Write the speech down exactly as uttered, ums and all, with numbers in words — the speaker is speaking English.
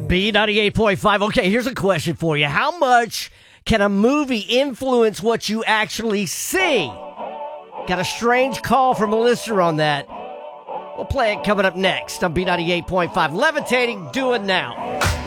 B ninety-eight point five. Okay, here's a question for you. How much can a movie influence what you actually see? Got a strange call from a listener on that. We'll play it coming up next on B ninety-eight point five. Levitating, do it now.